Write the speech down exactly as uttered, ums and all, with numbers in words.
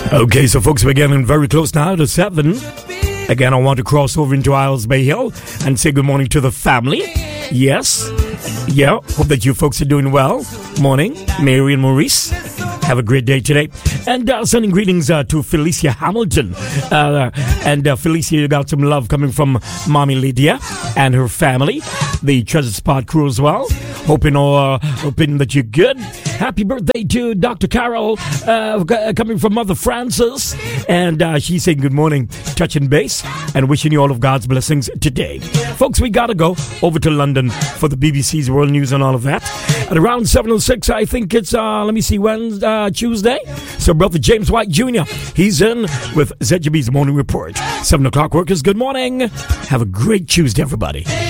Okay, so folks, we're getting very close now to seven. Again, I want to cross over into Isles Bay Hill and say good morning to the family. Yes. Yeah, hope that you folks are doing well. Morning, Mary and Maurice. Have a great day today. And uh, sending greetings uh, to Felicia Hamilton. Uh, and uh, Felicia, you got some love coming from Mommy Lydia and her family. The Treasure Spot crew as well. Hoping, uh, hoping that you're good. Happy birthday to Doctor Carol, uh, coming from Mother Francis. And uh, she's saying good morning, touching base, and wishing you all of God's blessings today. Folks, we got to go over to London for the B B C's World News and all of that. At around seven oh six, I think it's, uh, let me see, Wednesday, uh, Tuesday. So Brother James White Junior, he's in with Z G B's Morning Report. seven o'clock workers, good morning. Have a great Tuesday, everybody.